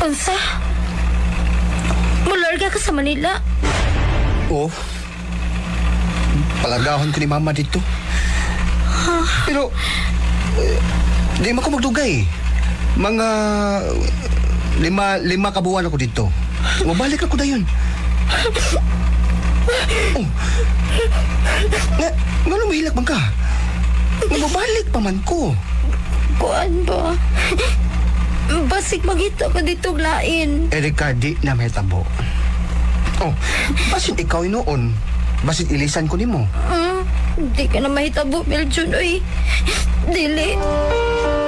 Unsa? Mularga ka sa Manila? Oo. Palagahon ko ni mama dito. Pero, di man ko magdugay. Mga lima kabuan ako dito. Mabalik ako dayon. Oh. Nga lumihilak man ka? Mabalik pa man ko. Kuan ba? Basig magita ka dito lain. Erika, di na may tabo. Oh, basit ikaw noon. Basit ilisan ko nimo. Di ka na mahitabo, Meljun, oy. Dili.